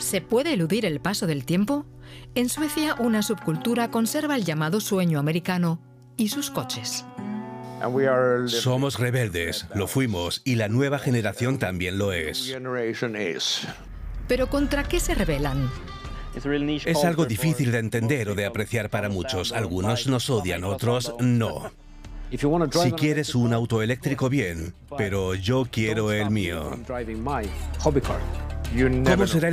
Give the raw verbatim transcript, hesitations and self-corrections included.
¿Se puede eludir el paso del tiempo? En Suecia, una subcultura conserva el llamado sueño americano y sus coches. Somos rebeldes, lo fuimos, y la nueva generación también lo es. ¿Pero contra qué se rebelan? Es algo difícil de entender o de apreciar para muchos. Algunos nos odian, otros no. Si quieres un auto eléctrico, bien, pero yo quiero el mío. ¿Cómo será el